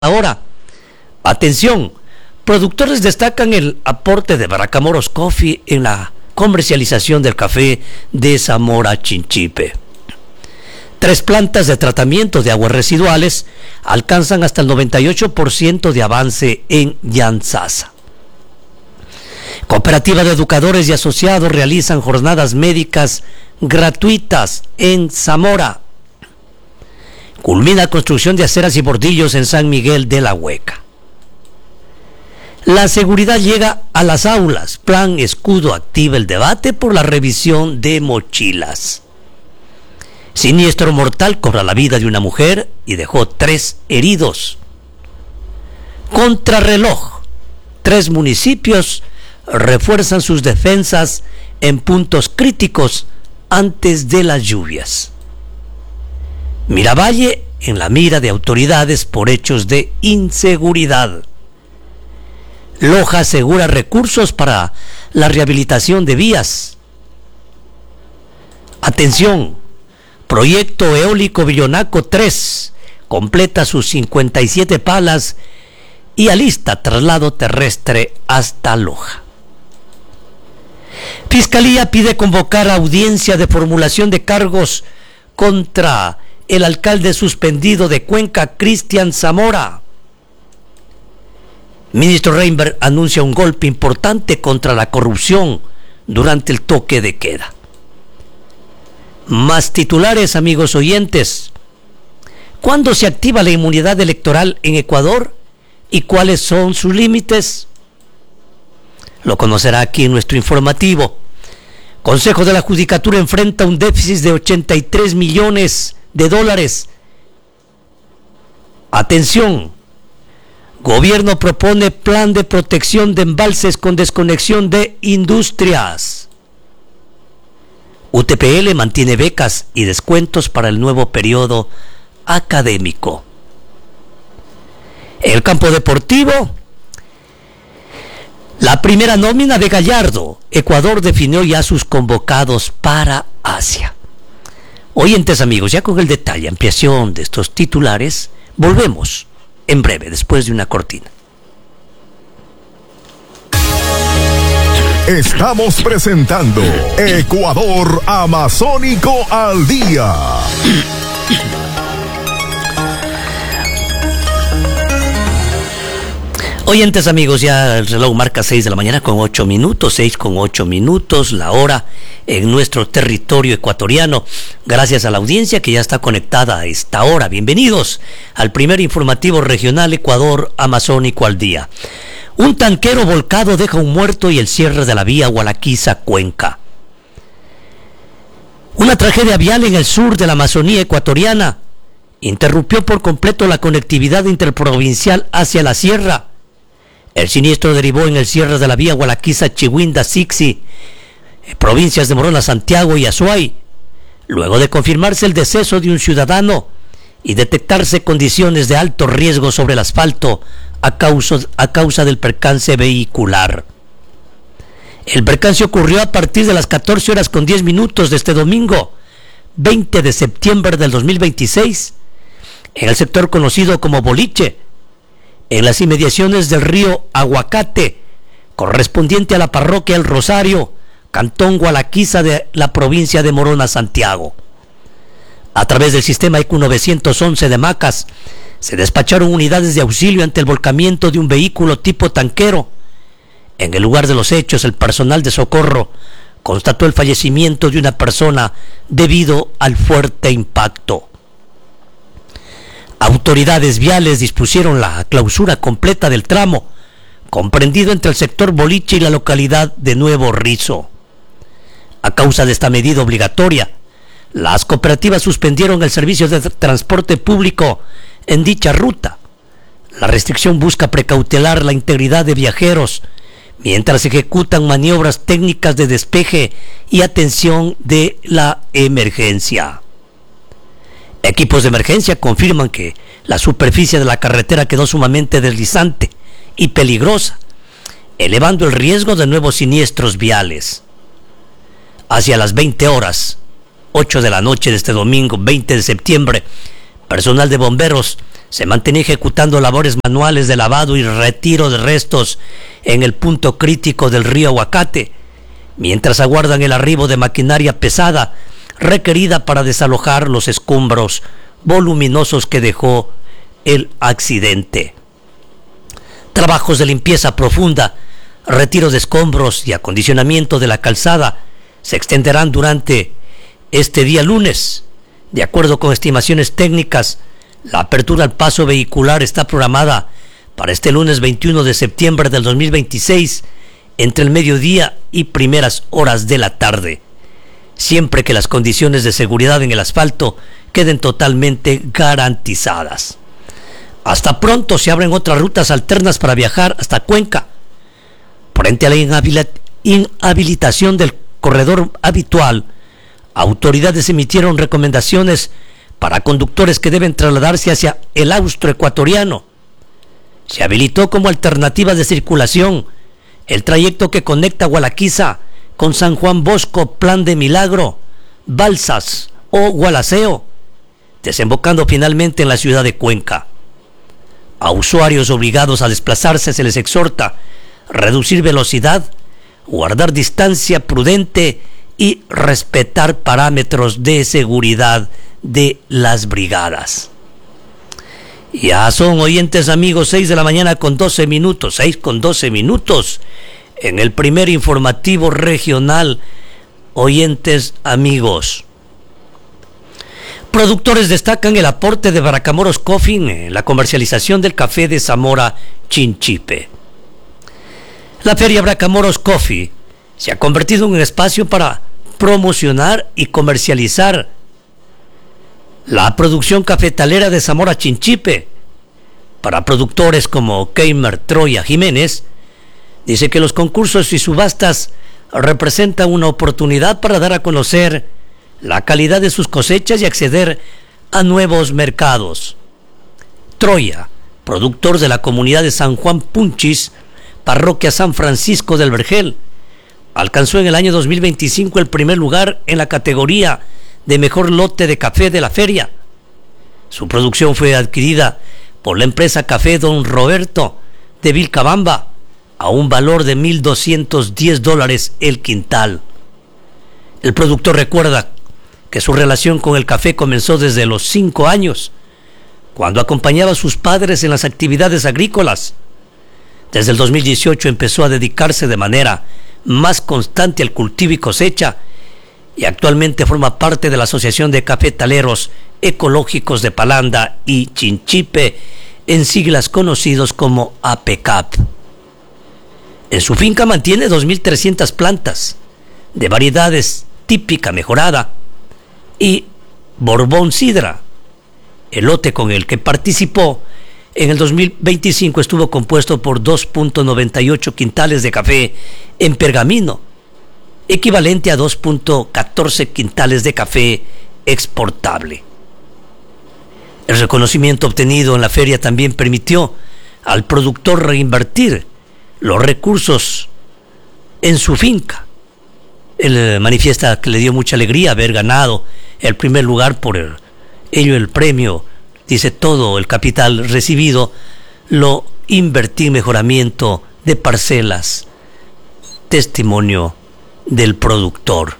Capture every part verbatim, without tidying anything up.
Ahora, atención, productores destacan el aporte de Bracamoros Coffee en la comercialización del café de Zamora Chinchipe. Tres plantas de tratamiento de aguas residuales alcanzan hasta el noventa y ocho por ciento de avance en Yanzasa. Cooperativa de educadores y asociados realizan jornadas médicas gratuitas en Zamora. Culmina construcción de aceras y bordillos en San Miguel de la Hueca. La seguridad llega a las aulas. Plan Escudo activa el debate por la revisión de mochilas. Siniestro mortal cobra la vida de una mujer y dejó tres heridos. Contrarreloj. Tres municipios refuerzan sus defensas en puntos críticos antes de las lluvias. Miravalle en la mira de autoridades por hechos de inseguridad. Loja asegura recursos para la rehabilitación de vías. Atención, proyecto eólico Villonaco tres completa sus cincuenta y siete palas y alista traslado terrestre hasta Loja. Fiscalía pide convocar audiencia de formulación de cargos contra el alcalde suspendido de Cuenca, Cristian Zamora. Ministro Reinberg anuncia un golpe importante contra la corrupción durante el toque de queda. Más titulares, amigos oyentes. ¿Cuándo se activa la inmunidad electoral en Ecuador y cuáles son sus límites? Lo conocerá aquí en nuestro informativo. Consejo de la Judicatura enfrenta un déficit de ochenta y tres millones de dólares. Atención, gobierno propone plan de protección de embalses con desconexión de industrias. U T P L mantiene becas y descuentos para el nuevo periodo académico. El campo deportivo, la primera nómina de Gallardo. Ecuador definió ya sus convocados para Asia. Oyentes amigos, ya con el detalle, ampliación de estos titulares, volvemos en breve, después de una cortina. Estamos presentando Ecuador Amazónico al Día. Oyentes amigos, ya el reloj marca seis de la mañana con ocho minutos, seis con ocho minutos, la hora en nuestro territorio ecuatoriano. Gracias a la audiencia que ya está conectada a esta hora. Bienvenidos al primer informativo regional Ecuador Amazónico al Día. Un tanquero volcado deja un muerto y el cierre de la vía Gualaquiza-Cuenca. Una tragedia vial en el sur de la Amazonía ecuatoriana interrumpió por completo la conectividad interprovincial hacia la sierra. El siniestro derivó en el cierre de la vía Gualaquiza-Chihuinda-Sixi, provincias de Morona, Santiago y Azuay, luego de confirmarse el deceso de un ciudadano y detectarse condiciones de alto riesgo sobre el asfalto a causa, a causa del percance vehicular. El percance ocurrió a partir de las catorce horas con diez minutos de este domingo, veinte de septiembre del dos mil veintiséis, en el sector conocido como Boliche, en las inmediaciones del río Aguacate, correspondiente a la parroquia El Rosario, cantón Gualaquiza de la provincia de Morona, Santiago. A través del sistema E Q novecientos once de Macas, se despacharon unidades de auxilio ante el volcamiento de un vehículo tipo tanquero. En el lugar de los hechos, el personal de socorro constató el fallecimiento de una persona debido al fuerte impacto. Autoridades viales dispusieron la clausura completa del tramo, comprendido entre el sector Boliche y la localidad de Nuevo Rizo. A causa de esta medida obligatoria, las cooperativas suspendieron el servicio de transporte público en dicha ruta. La restricción busca precautelar la integridad de viajeros mientras se ejecutan maniobras técnicas de despeje y atención de la emergencia. Equipos de emergencia confirman que la superficie de la carretera quedó sumamente deslizante y peligrosa, elevando el riesgo de nuevos siniestros viales. Hacia las veinte horas, ocho de la noche de este domingo, veinte de septiembre, personal de bomberos se mantenía ejecutando labores manuales de lavado y retiro de restos en el punto crítico del río Aguacate, mientras aguardan el arribo de maquinaria pesada requerida para desalojar los escombros voluminosos que dejó el accidente. Trabajos de limpieza profunda, retiro de escombros y acondicionamiento de la calzada se extenderán durante este día lunes. De acuerdo con estimaciones técnicas, la apertura al paso vehicular está programada para este lunes veintiuno de septiembre del dos mil veintiséis, entre el mediodía y primeras horas de la tarde, siempre que las condiciones de seguridad en el asfalto queden totalmente garantizadas. Hasta pronto se abren otras rutas alternas para viajar hasta Cuenca. Frente a la inhabilitación del corredor habitual, autoridades emitieron recomendaciones para conductores que deben trasladarse hacia el austro ecuatoriano. Se habilitó como alternativa de circulación el trayecto que conecta Gualaquiza con San Juan Bosco, Plan de Milagro, Balsas o Gualaceo, desembocando finalmente en la ciudad de Cuenca. A usuarios obligados a desplazarse se les exhorta a reducir velocidad, guardar distancia prudente y respetar parámetros de seguridad de las brigadas. Ya son, oyentes amigos, seis de la mañana con doce minutos, seis con doce minutos, en el primer informativo regional, oyentes amigos. Productores destacan el aporte de Bracamoros Coffee en la comercialización del café de Zamora Chinchipe. La Feria Bracamoros Coffee se ha convertido en un espacio para promocionar y comercializar la producción cafetalera de Zamora Chinchipe. Para productores como Keimer Troya Jiménez, dice que los concursos y subastas representan una oportunidad para dar a conocer la calidad de sus cosechas y acceder a nuevos mercados. Troya, productor de la comunidad de San Juan Punchis, parroquia San Francisco del Vergel, alcanzó en el año dos mil veinticinco el primer lugar en la categoría de mejor lote de café de la feria. Su producción fue adquirida por la empresa Café Don Roberto de Vilcabamba a un valor de mil doscientos diez dólares el quintal. El productor recuerda que su relación con el café comenzó desde los cinco años, cuando acompañaba a sus padres en las actividades agrícolas. Desde el dos mil dieciocho empezó a dedicarse de manera más constante al cultivo y cosecha, y actualmente forma parte de la Asociación de Cafetaleros Ecológicos de Palanda y Chinchipe, en siglas conocidos como A P C A P. En su finca mantiene dos mil trescientas plantas de variedades típica mejorada y Borbón Sidra. El lote con el que participó en el dos mil veinticinco estuvo compuesto por dos punto noventa y ocho quintales de café en pergamino, equivalente a dos punto catorce quintales de café exportable. El reconocimiento obtenido en la feria también permitió al productor reinvertir los recursos en su finca. Él manifiesta que le dio mucha alegría haber ganado el primer lugar, por el, ello el premio, dice, todo el capital recibido lo invertí en mejoramiento de parcelas. Testimonio del productor.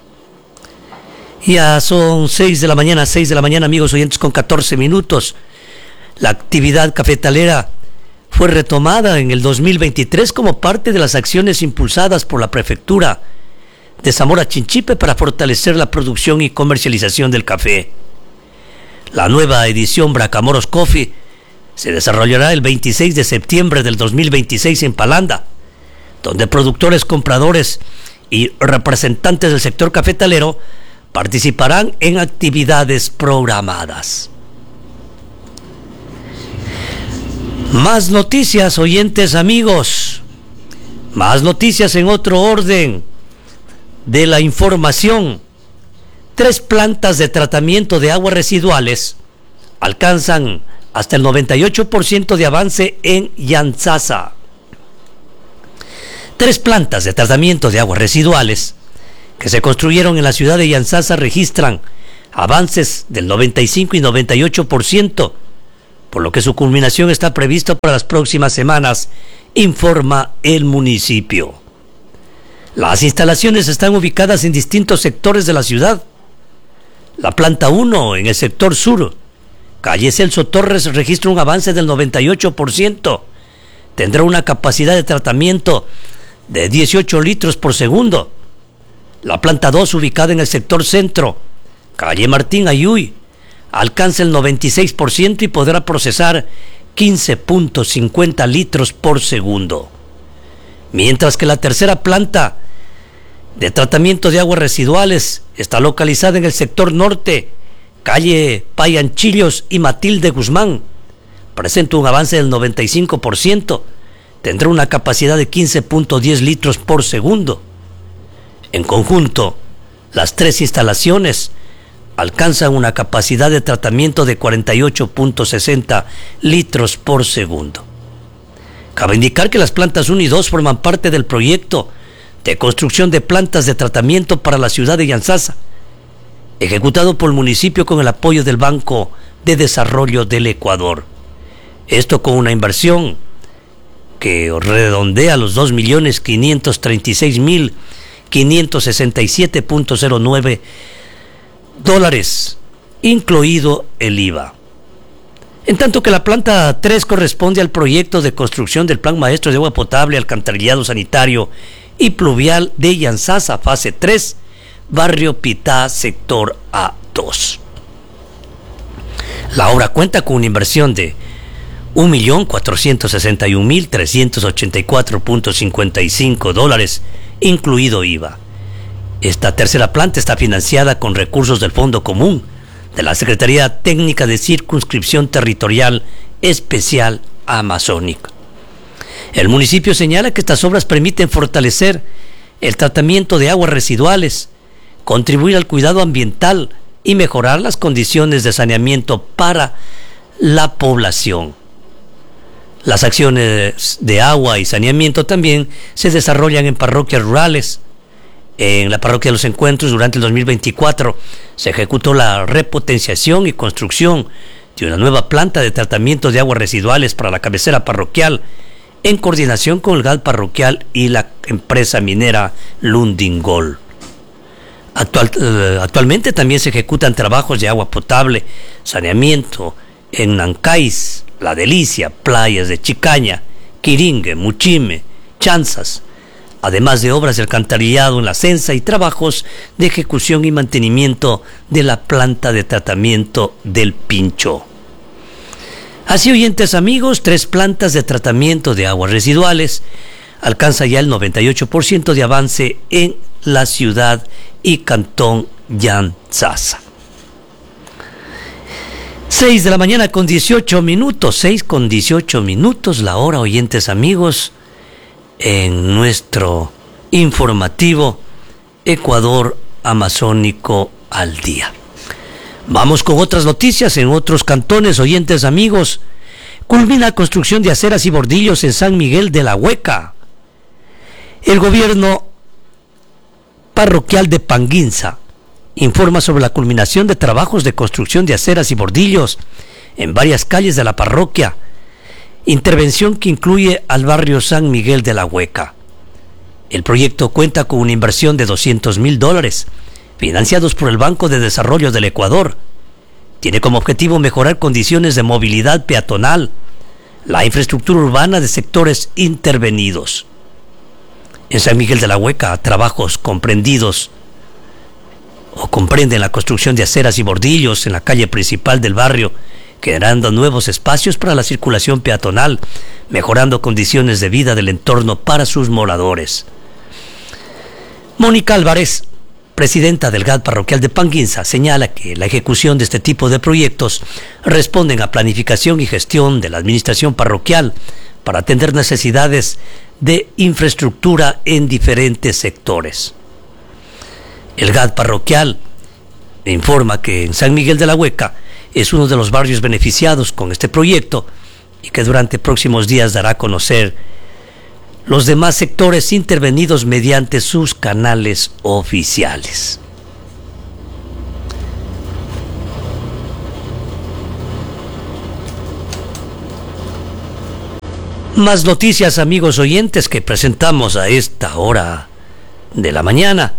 Ya son seis de la mañana, seis de la mañana, amigos oyentes, con catorce minutos. La actividad cafetalera fue retomada en el dos mil veintitrés como parte de las acciones impulsadas por la prefectura de Zamora Chinchipe para fortalecer la producción y comercialización del café. La nueva edición Bracamoros Coffee se desarrollará el veintiséis de septiembre del dos mil veintiséis en Palanda, donde productores, compradores y representantes del sector cafetalero participarán en actividades programadas. Más noticias, oyentes amigos. Más noticias en otro orden de la información. Tres plantas de tratamiento de aguas residuales alcanzan hasta el noventa y ocho por ciento de avance en Yantzaza. Tres plantas de tratamiento de aguas residuales que se construyeron en la ciudad de Yantzaza registran avances del noventa y cinco y noventa y ocho por ciento, por lo que su culminación está prevista para las próximas semanas, informa el municipio. Las instalaciones están ubicadas en distintos sectores de la ciudad. La planta uno, en el sector sur, calle Celso Torres, registra un avance del noventa y ocho por ciento. Tendrá una capacidad de tratamiento de dieciocho litros por segundo. La planta dos, ubicada en el sector centro, calle Martín Ayuy, alcanza el noventa y seis por ciento y podrá procesar quince punto cincuenta litros por segundo. Mientras que la tercera planta de tratamiento de aguas residuales está localizada en el sector norte, calle Payanchillos y Matilde Guzmán, presenta un avance del noventa y cinco por ciento, tendrá una capacidad de quince punto diez litros por segundo. En conjunto, las tres instalaciones alcanzan una capacidad de tratamiento de cuarenta y ocho punto sesenta litros por segundo. Cabe indicar que las plantas uno y dos forman parte del proyecto de construcción de plantas de tratamiento para la ciudad de Yantzaza, ejecutado por el municipio con el apoyo del Banco de Desarrollo del Ecuador. Esto con una inversión que redondea los dos millones quinientos treinta y seis mil quinientos sesenta y siete punto cero nueve dólares, incluido el I V A. En tanto que la planta tres corresponde al proyecto de construcción del Plan Maestro de Agua Potable, Alcantarillado Sanitario y Pluvial de Yantzaza, fase tres, Barrio Pitá, sector A dos. La obra cuenta con una inversión de un millón cuatrocientos sesenta y un mil trescientos ochenta y cuatro punto cincuenta y cinco dólares, incluido I V A. Esta tercera planta está financiada con recursos del Fondo Común de la Secretaría Técnica de Circunscripción Territorial Especial Amazónica. El municipio señala que estas obras permiten fortalecer el tratamiento de aguas residuales, contribuir al cuidado ambiental y mejorar las condiciones de saneamiento para la población. Las acciones de agua y saneamiento también se desarrollan en parroquias rurales. En la parroquia de Los Encuentros, durante el dos mil veinticuatro, se ejecutó la repotenciación y construcción de una nueva planta de tratamiento de aguas residuales para la cabecera parroquial, en coordinación con el G A L parroquial y la empresa minera Lundingol. Actual, eh, actualmente también se ejecutan trabajos de agua potable, saneamiento en Nancáis, La Delicia, playas de Chicaña, Quiringue, Muchime, Chanzas, además de obras de alcantarillado en la Censa y trabajos de ejecución y mantenimiento de la planta de tratamiento del Pincho. Así, oyentes amigos, tres plantas de tratamiento de aguas residuales alcanza ya el noventa y ocho por ciento de avance en la ciudad y cantón Yantzaza. seis de la mañana con dieciocho minutos, seis con dieciocho minutos, la hora, oyentes amigos, en nuestro informativo Ecuador Amazónico al día. Vamos con otras noticias en otros cantones, oyentes amigos. Culmina construcción de aceras y bordillos en San Miguel de la Hueca. El gobierno parroquial de Panguinza informa sobre la culminación de trabajos de construcción de aceras y bordillos en varias calles de la parroquia, intervención que incluye al barrio San Miguel de la Hueca. El proyecto cuenta con una inversión de doscientos mil dólares, financiados por el Banco de Desarrollo del Ecuador. Tiene como objetivo mejorar condiciones de movilidad peatonal, la infraestructura urbana de sectores intervenidos. En San Miguel de la Hueca, trabajos comprendidos o comprenden la construcción de aceras y bordillos en la calle principal del barrio, generando nuevos espacios para la circulación peatonal, mejorando condiciones de vida del entorno para sus moradores. Mónica Álvarez, presidenta del G A L parroquial de Panguinza, señala que la ejecución de este tipo de proyectos responden a planificación y gestión de la administración parroquial para atender necesidades de infraestructura en diferentes sectores. El G A L parroquial informa que en San Miguel de la Hueca es uno de los barrios beneficiados con este proyecto y que durante próximos días dará a conocer los demás sectores intervenidos mediante sus canales oficiales. Más noticias, amigos oyentes, que presentamos a esta hora de la mañana.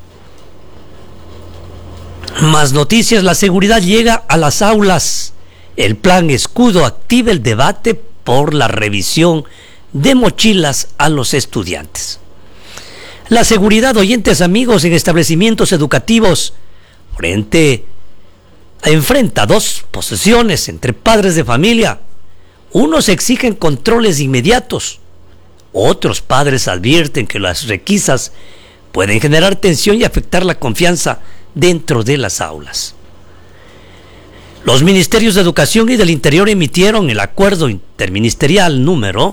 Más noticias, la seguridad llega a las aulas. El plan Escudo activa el debate por la revisión de mochilas a los estudiantes. La seguridad, oyentes, amigos, en establecimientos educativos frente enfrenta dos posiciones entre padres de familia. Unos exigen controles inmediatos, otros padres advierten que las requisas pueden generar tensión y afectar la confianza dentro de las aulas. Los ministerios de Educación y del Interior emitieron el acuerdo interministerial número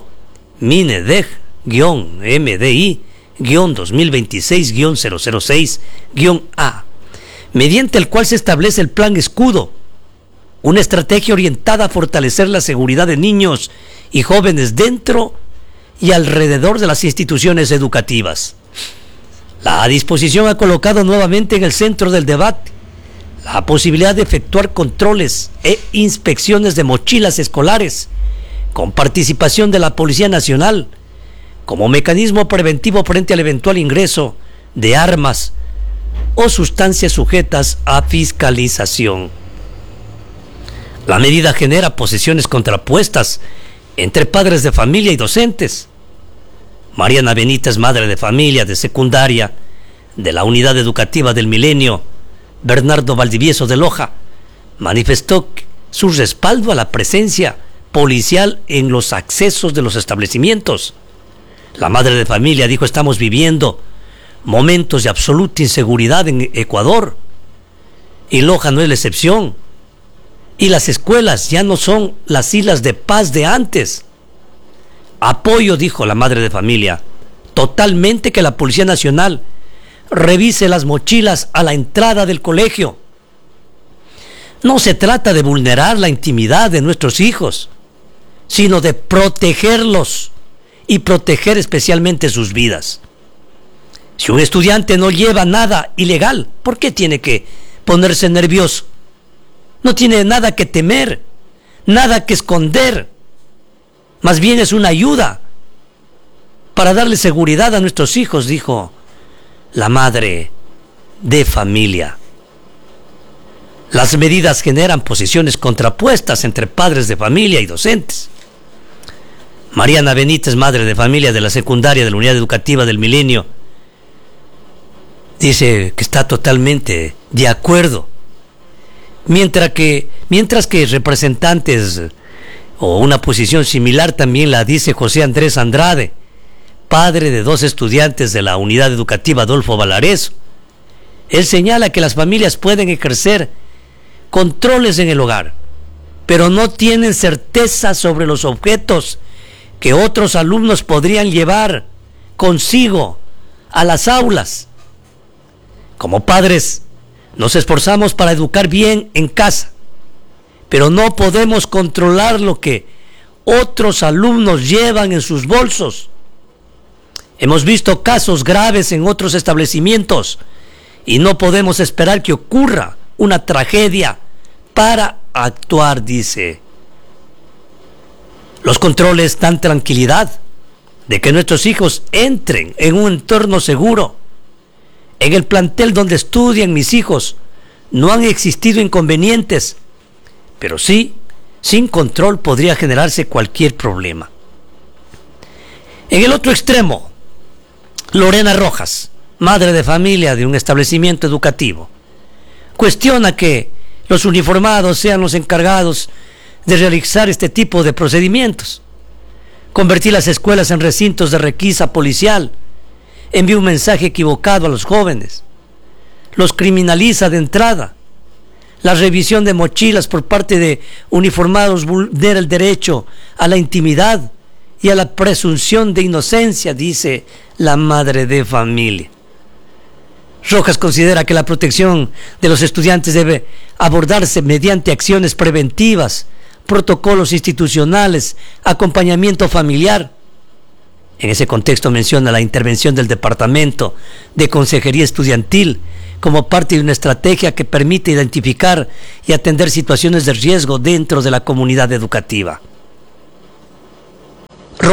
MINEDEG-M D I-dos mil veintiséis cero cero seis A, mediante el cual se establece el Plan Escudo, una estrategia orientada a fortalecer la seguridad de niños y jóvenes dentro y alrededor de las instituciones educativas. La disposición ha colocado nuevamente en el centro del debate la posibilidad de efectuar controles e inspecciones de mochilas escolares con participación de la Policía Nacional como mecanismo preventivo frente al eventual ingreso de armas o sustancias sujetas a fiscalización. La medida genera posiciones contrapuestas entre padres de familia y docentes. Mariana Benítez, madre de familia de secundaria de la Unidad Educativa del Milenio Bernardo Valdivieso de Loja, manifestó su respaldo a la presencia policial en los accesos de los establecimientos. La madre de familia dijo: estamos viviendo momentos de absoluta inseguridad en Ecuador y Loja no es la excepción. Y las escuelas ya no son las islas de paz de antes. Apoyo, dijo la madre de familia, totalmente que la Policía Nacional revise las mochilas a la entrada del colegio. No se trata de vulnerar la intimidad de nuestros hijos, sino de protegerlos y proteger especialmente sus vidas. Si un estudiante no lleva nada ilegal, ¿por qué tiene que ponerse nervioso? No tiene nada que temer, nada que esconder. Más bien es una ayuda para darle seguridad a nuestros hijos, dijo la madre de familia. Las medidas generan posiciones contrapuestas entre padres de familia y docentes. Mariana Benítez, madre de familia de la secundaria de la Unidad Educativa del Milenio, dice que está totalmente de acuerdo. Mientras que, mientras que representantes o una posición similar también la dice José Andrés Andrade, padre de dos estudiantes de la Unidad Educativa Adolfo Valareso. Él señala que las familias pueden ejercer controles en el hogar, pero no tienen certeza sobre los objetos que otros alumnos podrían llevar consigo a las aulas. Como padres, nos esforzamos para educar bien en casa, pero no podemos controlar lo que otros alumnos llevan en sus bolsos. Hemos visto casos graves en otros establecimientos y no podemos esperar que ocurra una tragedia para actuar, dice. Los controles dan tranquilidad de que nuestros hijos entren en un entorno seguro. En el plantel donde estudian mis hijos no han existido inconvenientes, pero sí, sin control podría generarse cualquier problema. En el otro extremo, Lorena Rojas, madre de familia de un establecimiento educativo, cuestiona que los uniformados sean los encargados de realizar este tipo de procedimientos. Convertir las escuelas en recintos de requisa policial envía un mensaje equivocado a los jóvenes, los criminaliza de entrada. La revisión de mochilas por parte de uniformados vulnera el derecho a la intimidad y a la presunción de inocencia, dice la madre de familia. Rojas considera que la protección de los estudiantes debe abordarse mediante acciones preventivas, protocolos institucionales, acompañamiento familiar. En ese contexto menciona la intervención del Departamento de Consejería Estudiantil como parte de una estrategia que permite identificar y atender situaciones de riesgo dentro de la comunidad educativa. Roberto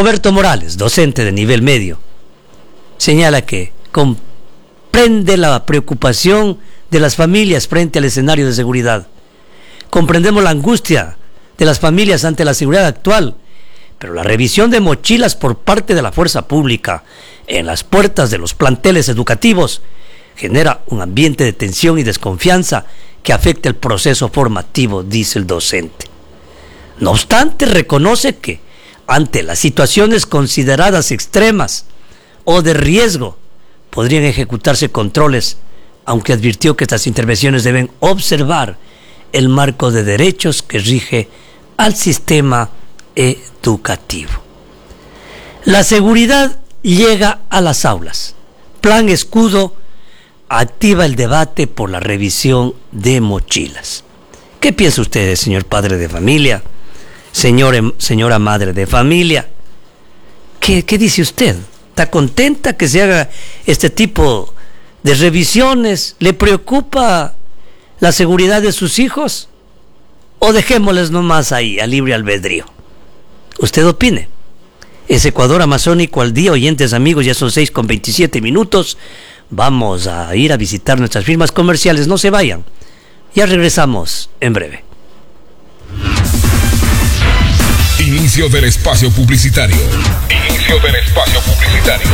Roberto Morales, docente de nivel medio, señala que comprende la preocupación de las familias frente al escenario de seguridad. Comprendemos la angustia de las familias ante la seguridad actual, pero la revisión de mochilas por parte de la fuerza pública en las puertas de los planteles educativos genera un ambiente de tensión y desconfianza que afecta el proceso formativo, dice el docente. No obstante, reconoce que ante las situaciones consideradas extremas o de riesgo podrían ejecutarse controles, aunque advirtió que estas intervenciones deben observar el marco de derechos que rige al sistema educativo. La seguridad llega a las aulas. Plan Escudo activa el debate por la revisión de mochilas. ¿Qué piensa usted, señor padre de familia? Señor, señora madre de familia, ¿qué, qué dice usted? ¿Está contenta que se haga este tipo de revisiones? ¿Le preocupa la seguridad de sus hijos? ¿O dejémosles nomás ahí, a libre albedrío? Usted opine. Es Ecuador Amazónico al día, oyentes amigos, ya son seis con veintisiete minutos. Vamos a ir a visitar nuestras firmas comerciales, no se vayan. Ya regresamos en breve. Inicio del espacio publicitario. Inicio del espacio publicitario.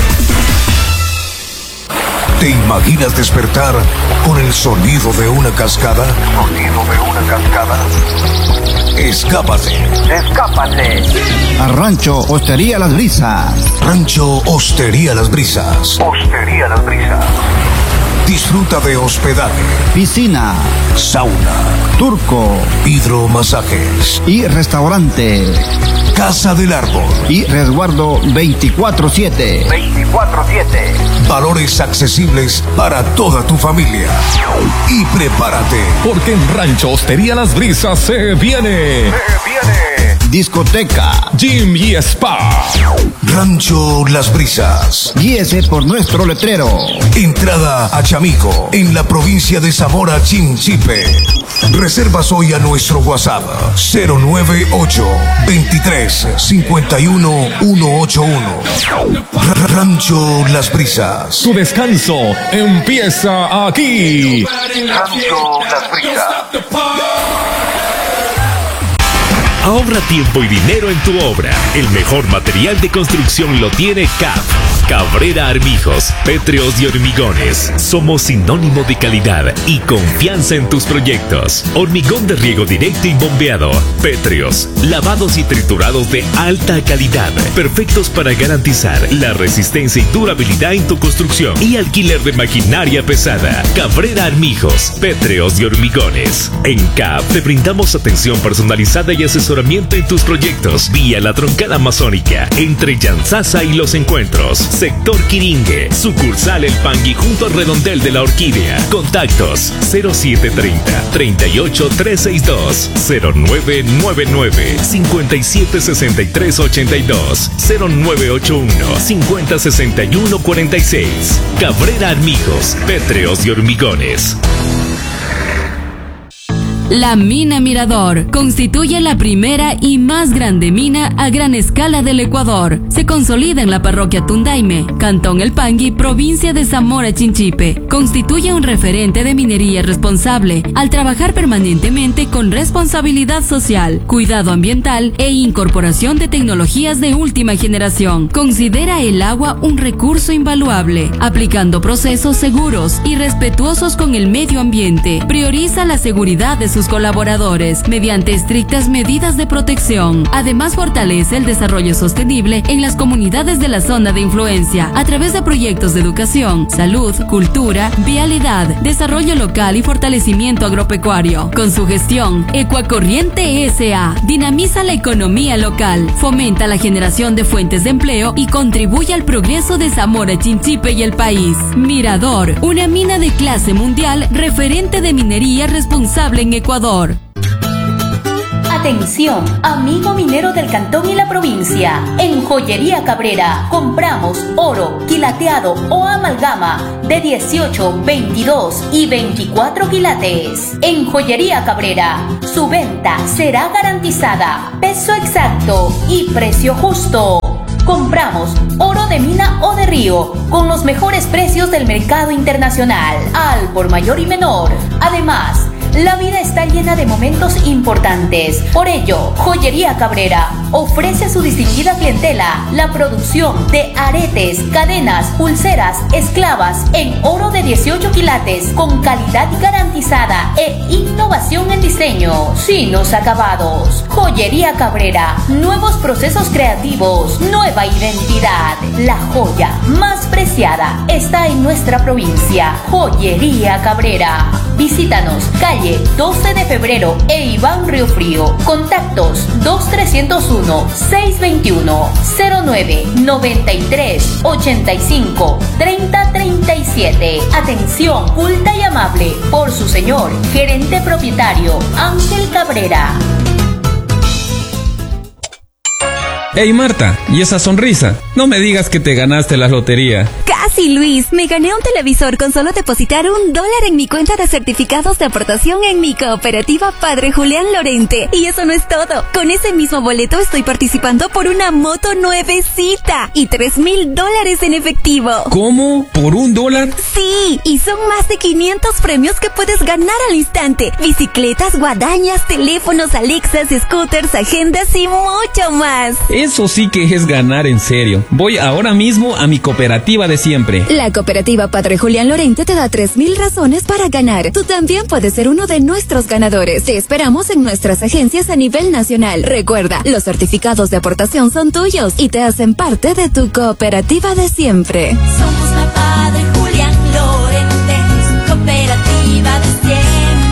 ¿Te imaginas despertar con el sonido de una cascada? ¿Sonido de una cascada? Escápate. Escápate. A Rancho Hostería Las Brisas. Rancho Hostería Las Brisas. Hostería Las Brisas. Disfruta de hospedaje, piscina, sauna, turco, hidromasajes y restaurante. Casa del Árbol y resguardo veinticuatro siete. veinticuatro siete. Valores accesibles para toda tu familia. Y prepárate, porque en Rancho Hostería Las Brisas se viene. Se viene. Discoteca, gym y spa. Rancho Las Brisas. Guíese por nuestro letrero. Entrada a Chamico, en la provincia de Zamora Chinchipe. Reservas hoy a nuestro WhatsApp cero nueve ocho, veintitrés, cincuenta y uno, ciento ochenta y uno. Rancho Las Brisas. Tu descanso empieza aquí. Rancho Las Brisas. Ahorra tiempo y dinero en tu obra. El mejor material de construcción lo tiene C A F. Cabrera Armijos, Pétreos y Hormigones. Somos sinónimo de calidad y confianza en tus proyectos. Hormigón de riego directo y bombeado. Pétreos, lavados y triturados de alta calidad. Perfectos para garantizar la resistencia y durabilidad en tu construcción. Y alquiler de maquinaria pesada. Cabrera Armijos, Pétreos y Hormigones. En C A F te brindamos atención personalizada y asesoramiento en tus proyectos. Vía la Troncada Amazónica, entre Yanzasa y Los Encuentros. Sector Quiringue, sucursal El Pangui junto al redondel de la Orquídea. Contactos cero siete treinta, treinta y ocho, trescientos sesenta y dos, cero nueve nueve nueve, cincuenta y siete sesenta y tres ochenta y dos, cero nueve ocho uno, cincuenta sesenta y uno cuarenta y seis. Cabrera Armijos, Pétreos y Hormigones. La Mina Mirador constituye la primera y más grande mina a gran escala del Ecuador. Se consolida en la parroquia Tundaime, Cantón El Pangui, provincia de Zamora Chinchipe. Constituye un referente de minería responsable al trabajar permanentemente con responsabilidad social, cuidado ambiental e incorporación de tecnologías de última generación. Considera el agua un recurso invaluable, aplicando procesos seguros y respetuosos con el medio ambiente. Prioriza la seguridad de sus colaboradores mediante estrictas medidas de protección. Además, fortalece el desarrollo sostenible en las comunidades de la zona de influencia a través de proyectos de educación, salud, cultura, vialidad, desarrollo local y fortalecimiento agropecuario. Con su gestión, Ecuacorriente S A dinamiza la economía local, fomenta la generación de fuentes de empleo y contribuye al progreso de Zamora Chinchipe y el país. Mirador, una mina de clase mundial, referente de minería responsable en Ecuador. Atención, amigo minero del cantón y la provincia. En Joyería Cabrera compramos oro, quilateado o amalgama de dieciocho, veintidós y veinticuatro quilates. En Joyería Cabrera, su venta será garantizada. Peso exacto y precio justo. Compramos oro de mina o de río con los mejores precios del mercado internacional, al por mayor y menor. Además, la vida está llena de momentos importantes. Por ello, Joyería Cabrera ofrece a su distinguida clientela la producción de aretes, cadenas, pulseras, esclavas en oro de dieciocho quilates con calidad garantizada e innovación en diseño, finos acabados. Joyería Cabrera, nuevos procesos creativos, nueva identidad. La joya más preciada está en nuestra provincia. Joyería Cabrera. Visítanos, calle doce de febrero e Iván Río Frío. Contactos dos tres cero uno, seis dos uno, cero nueve, noventa y tres, ochenta y cinco, treinta, treinta y siete. Atención culta y amable por su señor gerente propietario Ángel Cabrera. Hey Marta, ¿y esa sonrisa? No me digas que te ganaste la lotería. Casi, Luis. Me gané un televisor con solo depositar un dólar en mi cuenta de certificados de aportación en mi cooperativa Padre Julián Lorente. Y eso no es todo. Con ese mismo boleto estoy participando por una moto nuevecita y tres mil dólares en efectivo. ¿Cómo? ¿Por un dólar? Sí, y son más de quinientos premios que puedes ganar al instante. Bicicletas, guadañas, teléfonos, Alexas, scooters, agendas y mucho más. Eso sí que es ganar en serio. Voy ahora mismo a mi cooperativa de siempre. La cooperativa Padre Julián Lorente te da tres mil razones para ganar. Tú también puedes ser uno de nuestros ganadores. Te esperamos en nuestras agencias a nivel nacional. Recuerda, los certificados de aportación son tuyos y te hacen parte de tu cooperativa de siempre. Somos la Padre Julián Lorente, cooperativa de siempre.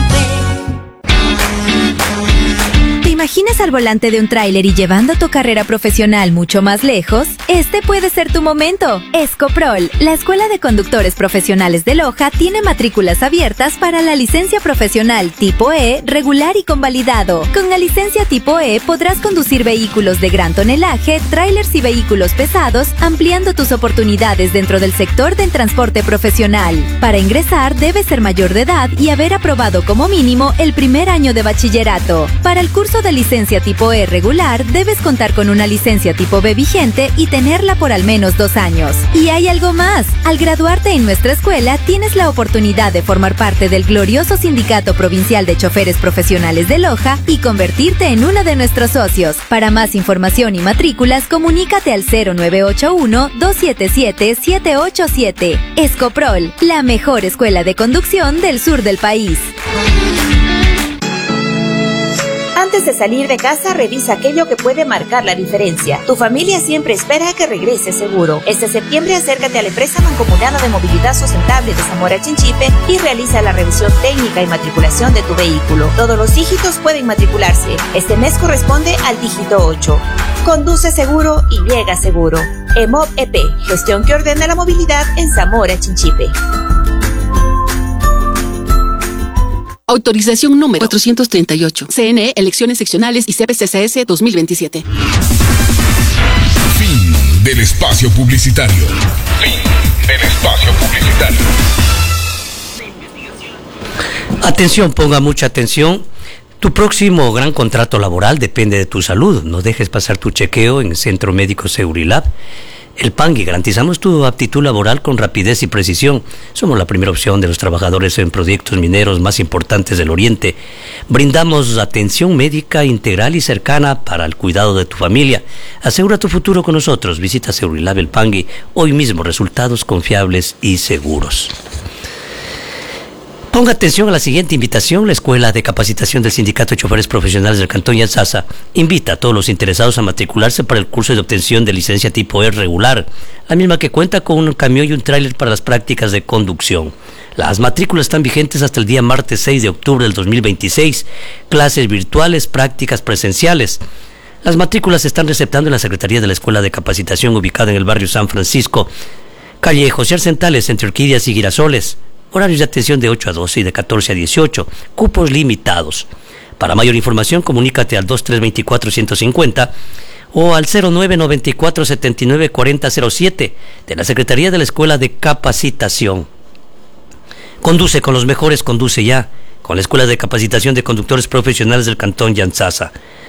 ¿Te imaginas al volante de un tráiler y llevando tu carrera profesional mucho más lejos? Este puede ser tu momento. Escoprol, la Escuela de Conductores Profesionales de Loja, tiene matrículas abiertas para la licencia profesional tipo E, regular y convalidado. Con la licencia tipo E podrás conducir vehículos de gran tonelaje, tráilers y vehículos pesados, ampliando tus oportunidades dentro del sector del transporte profesional. Para ingresar, debes ser mayor de edad y haber aprobado como mínimo el primer año de bachillerato. Para el curso de licencia tipo E regular, debes contar con una licencia tipo B vigente y tenerla por al menos dos años. Y hay algo más. Al graduarte en nuestra escuela, tienes la oportunidad de formar parte del glorioso Sindicato Provincial de Choferes Profesionales de Loja y convertirte en uno de nuestros socios. Para más información y matrículas, comunícate al cero nueve ocho uno, dos siete siete, siete ocho siete. Escoprol, la mejor escuela de conducción del sur del país. Antes de salir de casa, revisa aquello que puede marcar la diferencia. Tu familia siempre espera que regreses seguro. Este septiembre acércate a la empresa mancomunada de movilidad sustentable de Zamora Chinchipe y realiza la revisión técnica y matriculación de tu vehículo. Todos los dígitos pueden matricularse. Este mes corresponde al dígito ocho. Conduce seguro y llega seguro. E M O B E P, gestión que ordena la movilidad en Zamora Chinchipe. Autorización número cuatrocientos treinta y ocho. C N E, Elecciones Seccionales y C P C C S dos mil veintisiete. Fin del espacio publicitario. Fin del espacio publicitario. Atención, ponga mucha atención. Tu próximo gran contrato laboral depende de tu salud. No dejes pasar tu chequeo en Centro Médico Segurilab. El Pangui, garantizamos tu aptitud laboral con rapidez y precisión. Somos la primera opción de los trabajadores en proyectos mineros más importantes del Oriente. Brindamos atención médica integral y cercana para el cuidado de tu familia. Asegura tu futuro con nosotros. Visita Segurilab El Pangui hoy mismo. Resultados confiables y seguros. Ponga atención a la siguiente invitación. La Escuela de Capacitación del Sindicato de Choferes Profesionales del Cantón Yanzasa invita a todos los interesados a matricularse para el curso de obtención de licencia tipo E regular, la misma que cuenta con un camión y un tráiler para las prácticas de conducción. Las matrículas están vigentes hasta el día martes seis de octubre del dos mil veintiséis. Clases virtuales, prácticas presenciales. Las matrículas se están receptando en la Secretaría de la Escuela de Capacitación ubicada en el barrio San Francisco, calle José Arcentales, entre Orquídeas y Girasoles. Horarios de atención de ocho a doce y de catorce a dieciocho. Cupos limitados. Para mayor información, comunícate al dos tres dos cuatro, uno cinco cero o al cero nueve nueve cuatro, siete nueve, cuatro cero cero siete de la Secretaría de la Escuela de Capacitación. Conduce con los mejores, conduce ya con la Escuela de Capacitación de Conductores Profesionales del Cantón Yanzasa.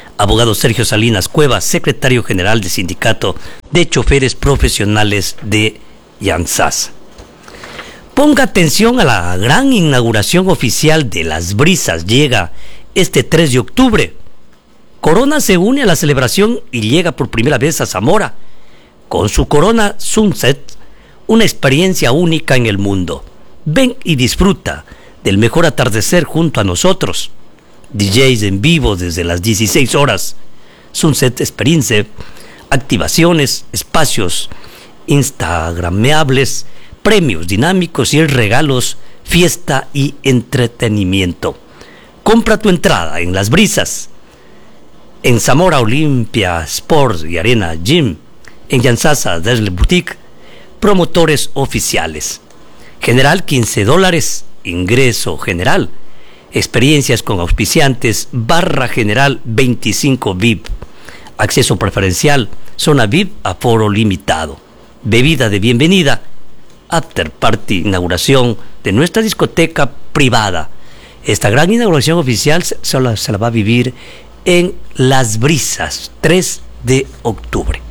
Abogado Sergio Salinas Cueva, secretario general del Sindicato de Choferes Profesionales de Yantzaza. Ponga atención a la gran inauguración oficial de Las Brisas. Llega este tres de octubre. Corona se une a la celebración y llega por primera vez a Zamora con su Corona Sunset, una experiencia única en el mundo. Ven y disfruta del mejor atardecer junto a nosotros. D Js en vivo desde las dieciséis horas. Sunset Experience, activaciones, espacios instagrameables, premios dinámicos y regalos, fiesta y entretenimiento. Compra tu entrada en Las Brisas, en Zamora Olimpia Sports y Arena Gym, en Yantzaza Desle Boutique, promotores oficiales. General quince dólares, ingreso general. Experiencias con auspiciantes, barra general veinticinco V I P. Acceso preferencial, zona V I P, aforo limitado. Bebida de bienvenida, after party, inauguración de nuestra discoteca privada. Esta gran inauguración oficial se, se, la, se la va a vivir en Las Brisas, tres de octubre.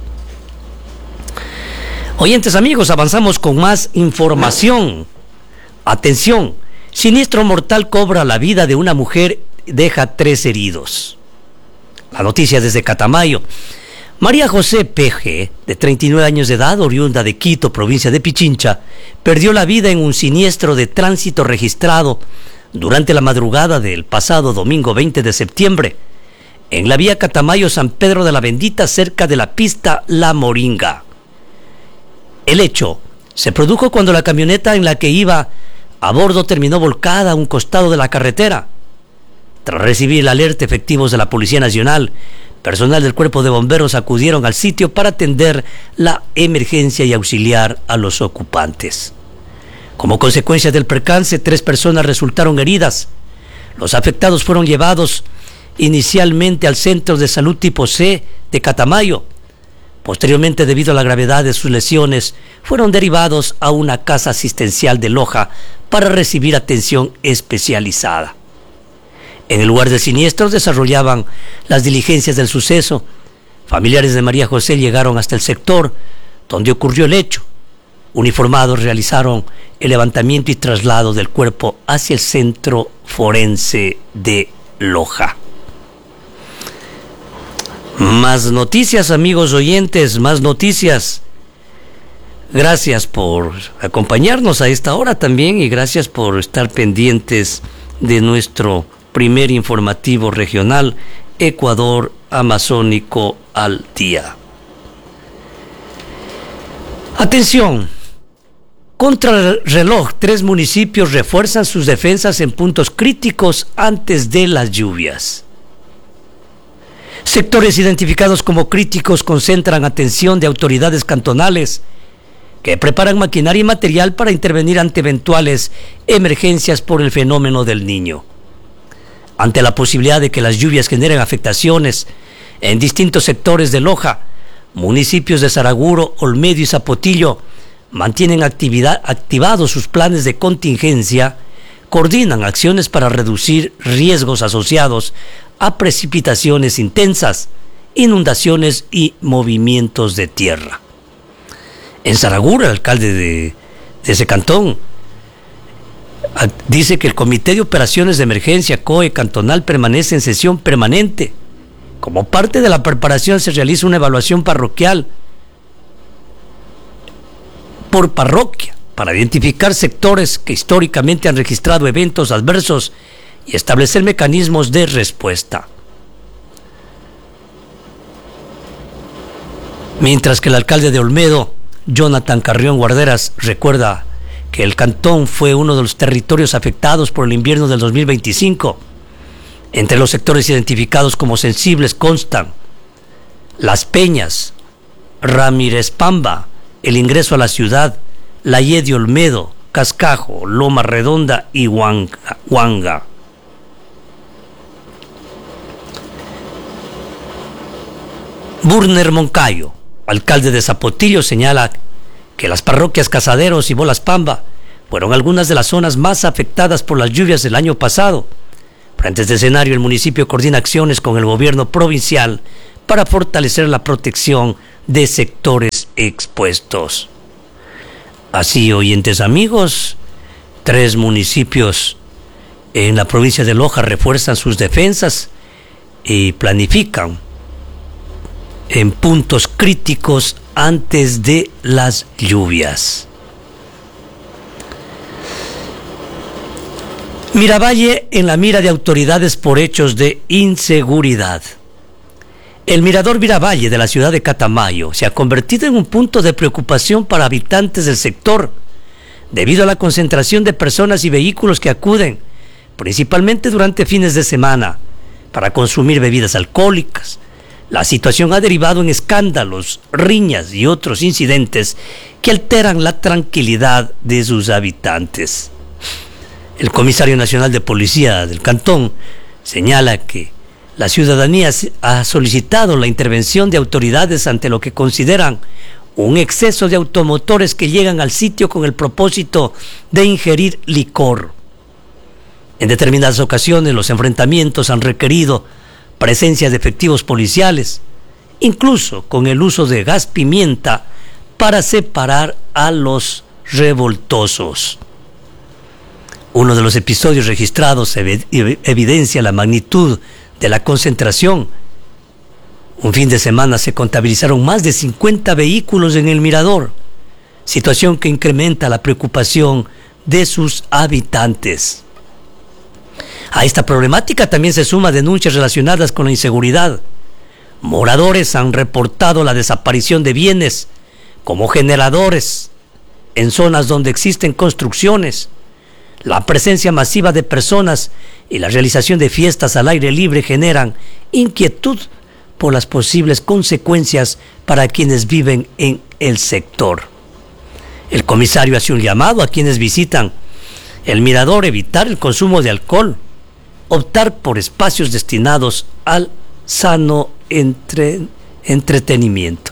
Oyentes amigos, avanzamos con más información. Atención, siniestro mortal cobra la vida de una mujer, deja tres heridos. La noticia desde Catamayo. María José Peje, de treinta y nueve años de edad, oriunda de Quito, provincia de Pichincha, perdió la vida en un siniestro de tránsito registrado durante la madrugada del pasado domingo veinte de septiembre, en la vía Catamayo-San Pedro de la Bendita, cerca de la pista La Moringa. El hecho se produjo cuando la camioneta en la que iba a bordo terminó volcada a un costado de la carretera. Tras recibir la alerta, efectivos de la Policía Nacional, personal del Cuerpo de Bomberos acudieron al sitio para atender la emergencia y auxiliar a los ocupantes. Como consecuencia del percance, tres personas resultaron heridas. Los afectados fueron llevados inicialmente al Centro de Salud Tipo C de Catamayo. Posteriormente, debido a la gravedad de sus lesiones, fueron derivados a una casa asistencial de Loja para recibir atención especializada. En el lugar del siniestro desarrollaban las diligencias del suceso. Familiares de María José llegaron hasta el sector donde ocurrió el hecho. Uniformados realizaron el levantamiento y traslado del cuerpo hacia el centro forense de Loja. Más noticias, amigos oyentes, más noticias. Gracias por acompañarnos a esta hora también y gracias por estar pendientes de nuestro primer informativo regional, Ecuador Amazónico al Día. Atención, contra el reloj, tres municipios refuerzan sus defensas en puntos críticos antes de las lluvias. Sectores identificados como críticos concentran atención de autoridades cantonales que preparan maquinaria y material para intervenir ante eventuales emergencias por el fenómeno del Niño. Ante la posibilidad de que las lluvias generen afectaciones en distintos sectores de Loja, municipios de Saraguro, Olmedo y Zapotillo mantienen actividad, activados sus planes de contingencia, coordinan acciones para reducir riesgos asociados a precipitaciones intensas, inundaciones y movimientos de tierra. En Saraguro, el alcalde de, de ese cantón dice que el Comité de Operaciones de Emergencia C O E cantonal permanece en sesión permanente. Como parte de la preparación se realiza una evaluación parroquial por parroquia para identificar sectores que históricamente han registrado eventos adversos y establecer mecanismos de respuesta. Mientras que el alcalde de Olmedo, Jonathan Carrión Guarderas, recuerda que el cantón fue uno de los territorios afectados por el invierno del dos mil veinticinco. Entre los sectores identificados como sensibles constan Las Peñas, Ramírez Pamba, el ingreso a la ciudad, La Ye de Olmedo, Cascajo, Loma Redonda y Huanga. Huanga. Burner Moncayo, alcalde de Zapotillo, señala que las parroquias Casaderos y Bolas Pamba fueron algunas de las zonas más afectadas por las lluvias del año pasado, Frente a este escenario, el municipio coordina acciones con el gobierno provincial para fortalecer la protección de sectores expuestos. Así, oyentes amigos, tres municipios en la provincia de Loja refuerzan sus defensas y planifican en puntos críticos antes de las lluvias. Miravalle en la mira de autoridades por hechos de inseguridad. El mirador Miravalle de la ciudad de Catamayo se ha convertido en un punto de preocupación para habitantes del sector, debido a la concentración de personas y vehículos que acuden, principalmente durante fines de semana, para consumir bebidas alcohólicas. La situación ha derivado en escándalos, riñas y otros incidentes que alteran la tranquilidad de sus habitantes. El comisario nacional de policía del cantón señala que la ciudadanía ha solicitado la intervención de autoridades ante lo que consideran un exceso de automotores que llegan al sitio con el propósito de ingerir licor. En determinadas ocasiones los enfrentamientos han requerido presencia de efectivos policiales, incluso con el uso de gas pimienta para separar a los revoltosos. Uno de los episodios registrados evidencia la magnitud de la concentración. Un fin de semana se contabilizaron más de cincuenta vehículos en el mirador, situación que incrementa la preocupación de sus habitantes. A esta problemática también se suma denuncias relacionadas con la inseguridad. Moradores han reportado la desaparición de bienes, como generadores, en zonas donde existen construcciones. La presencia masiva de personas y la realización de fiestas al aire libre generan inquietud por las posibles consecuencias para quienes viven en el sector. El comisario hace un llamado a quienes visitan el mirador: evitar el consumo de alcohol, optar por espacios destinados al sano entre, entretenimiento.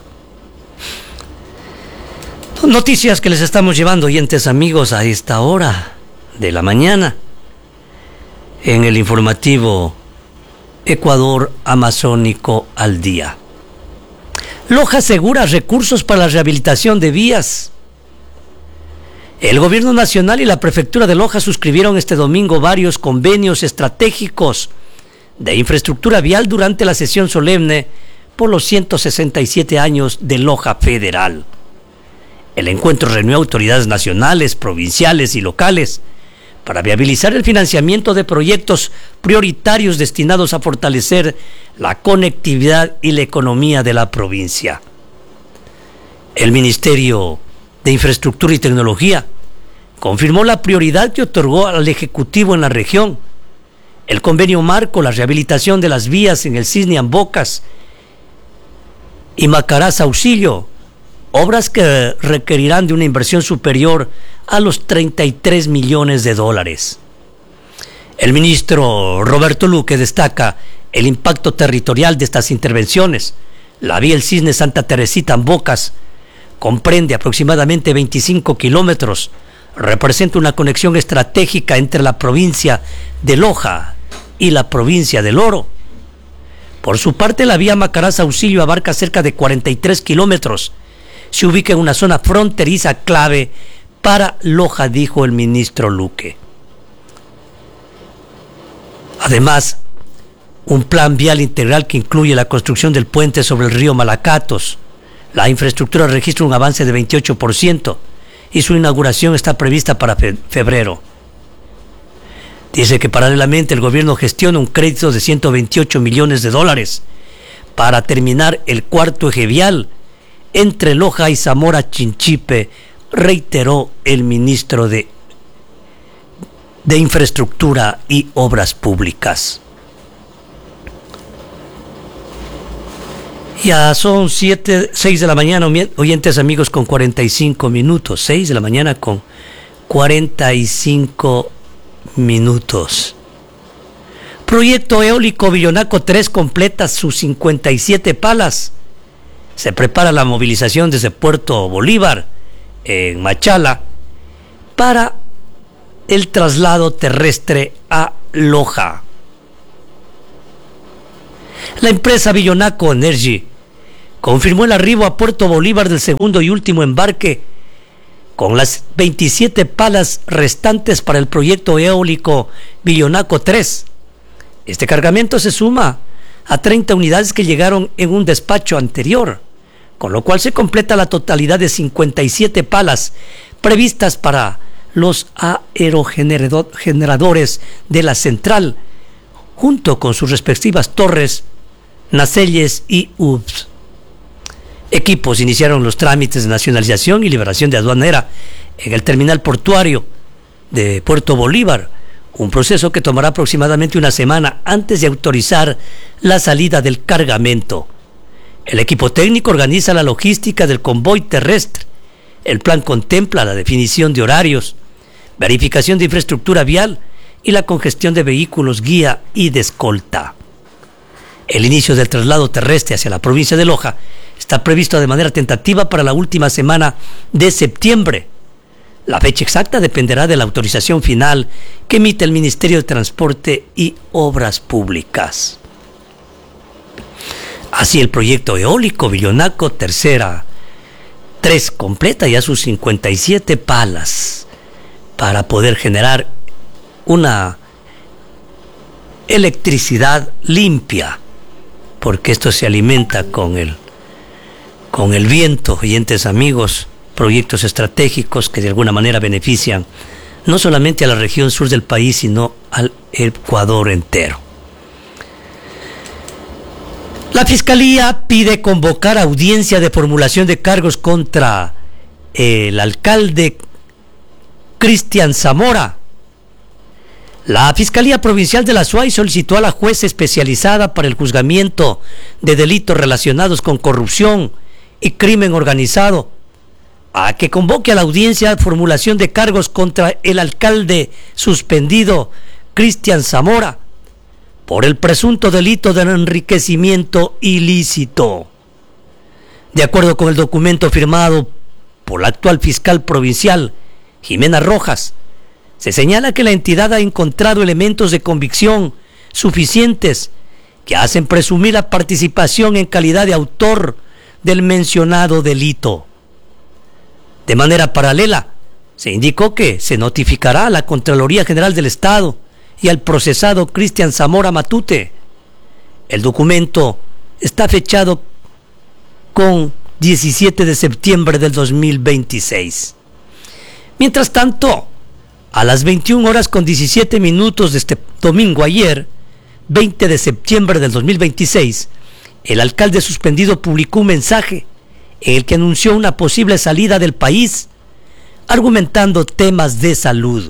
Noticias que les estamos llevando, oyentes amigos, a esta hora de la mañana en el informativo Ecuador Amazónico al Día. Loja asegura recursos para la rehabilitación de vías. El gobierno nacional y la prefectura de Loja suscribieron este domingo varios convenios estratégicos de infraestructura vial durante la sesión solemne por los ciento sesenta y siete años de Loja Federal. El encuentro reunió autoridades nacionales, provinciales y locales para viabilizar el financiamiento de proyectos prioritarios destinados a fortalecer la conectividad y la economía de la provincia. El Ministerio de Infraestructura y Tecnología confirmó la prioridad que otorgó al Ejecutivo en la región. El convenio marco la rehabilitación de las vías en el Cisne Ambocas y Macaraz Auxilio, obras que requerirán de una inversión superior a los treinta y tres millones de dólares. El ministro Roberto Luque destaca el impacto territorial de estas intervenciones. La vía El Cisne Santa Teresita Ambocas comprende aproximadamente veinticinco kilómetros, representa una conexión estratégica entre la provincia de Loja y la provincia del Oro. Por su parte, la vía Macaraz Auxilio abarca cerca de cuarenta y tres kilómetros. Se ubica en una zona fronteriza clave para Loja, dijo el ministro Luque. Además, un plan vial integral que incluye la construcción del puente sobre el río Malacatos. La infraestructura registra un avance de veintiocho por ciento y su inauguración está prevista para fe- febrero. Dice que paralelamente el gobierno gestiona un crédito de ciento veintiocho millones de dólares para terminar el cuarto eje vial entre Loja y Zamora Chinchipe, reiteró el ministro de, de Infraestructura y Obras Públicas. Ya son siete, seis de la mañana, oyentes amigos, con cuarenta y cinco minutos. seis de la mañana con cuarenta y cinco minutos. Proyecto eólico Villonaco tres completa sus cincuenta y siete palas. Se prepara la movilización desde Puerto Bolívar, en Machala, para el traslado terrestre a Loja. La empresa Billonaco Energy confirmó el arribo a Puerto Bolívar del segundo y último embarque con las veintisiete palas restantes para el proyecto eólico Billonaco tres. Este cargamento se suma a treinta unidades que llegaron en un despacho anterior, con lo cual se completa la totalidad de cincuenta y siete palas previstas para los aerogeneradores de la central, junto con sus respectivas torres, nacelles y U B S. Equipos iniciaron los trámites de nacionalización y liberación de aduanera en el terminal portuario de Puerto Bolívar, un proceso que tomará aproximadamente una semana antes de autorizar la salida del cargamento. El equipo técnico organiza la logística del convoy terrestre. El plan contempla la definición de horarios, verificación de infraestructura vial y la congestión de vehículos guía y de escolta. El inicio del traslado terrestre hacia la provincia de Loja está previsto de manera tentativa para la última semana de septiembre. La fecha exacta dependerá de la autorización final que emite el Ministerio de Transporte y Obras Públicas. Así, el proyecto eólico Billonaco Tercera tres completa ya sus cincuenta y siete palas para poder generar una electricidad limpia, porque esto se alimenta con el, con el viento, oyentes amigos, proyectos estratégicos que de alguna manera benefician no solamente a la región sur del país, sino al Ecuador entero. La Fiscalía pide convocar audiencia de formulación de cargos contra el alcalde Cristian Zamora. La Fiscalía Provincial de la Suay solicitó a la jueza especializada para el juzgamiento de delitos relacionados con corrupción y crimen organizado a que convoque a la audiencia de formulación de cargos contra el alcalde suspendido Cristian Zamora por el presunto delito de enriquecimiento ilícito. De acuerdo con el documento firmado por la actual fiscal provincial, Jimena Rojas, se señala que la entidad ha encontrado elementos de convicción suficientes que hacen presumir la participación en calidad de autor del mencionado delito. De manera paralela, se indicó que se notificará a la Contraloría General del Estado y al procesado Cristian Zamora Matute. El documento está fechado con diecisiete de septiembre del dos mil veintiséis. Mientras tanto, a las veintiuna horas con diecisiete minutos de este domingo ayer, veinte de septiembre del dos mil veintiséis, el alcalde suspendido publicó un mensaje en el que anunció una posible salida del país, argumentando temas de salud.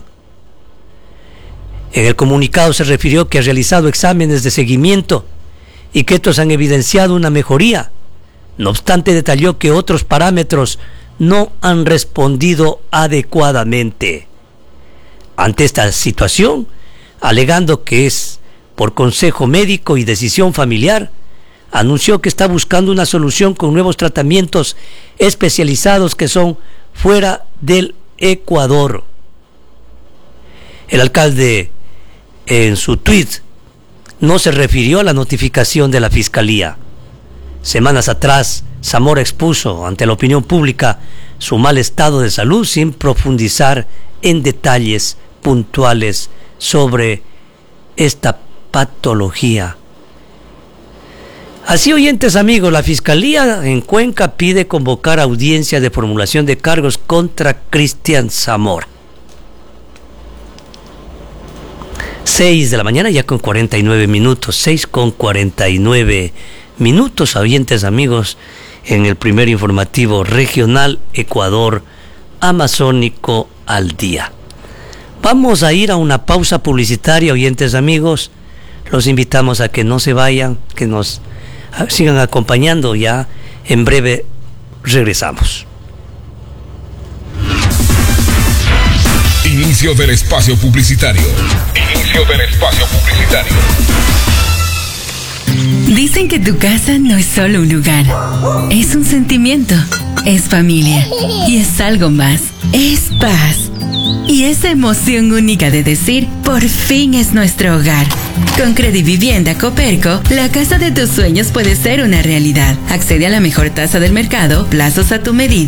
En el comunicado se refirió que ha realizado exámenes de seguimiento y que estos han evidenciado una mejoría. No obstante, detalló que otros parámetros no han respondido adecuadamente. Ante esta situación, alegando que es por consejo médico y decisión familiar, anunció que está buscando una solución con nuevos tratamientos especializados que son fuera del Ecuador. El alcalde, en su tuit, no se refirió a la notificación de la Fiscalía. Semanas atrás, Zamora expuso ante la opinión pública su mal estado de salud sin profundizar en detalles puntuales sobre esta patología. Así, oyentes amigos, la Fiscalía en Cuenca pide convocar audiencia de formulación de cargos contra Cristian Zamora. seis de la mañana ya con cuarenta y nueve minutos, seis con cuarenta y nueve minutos, oyentes amigos, en el primer informativo regional Ecuador Amazónico al día. Vamos a ir a una pausa publicitaria, oyentes amigos. Los invitamos a que no se vayan, que nos sigan acompañando. Ya en breve regresamos. Inicio del espacio publicitario. Inicio del espacio publicitario. Dicen que tu casa no es solo un lugar, es un sentimiento, es familia y es algo más, es paz. Y esa emoción única de decir, por fin es nuestro hogar. Con Credivivienda Coperco, la casa de tus sueños puede ser una realidad. Accede a la mejor tasa del mercado, plazos a tu medida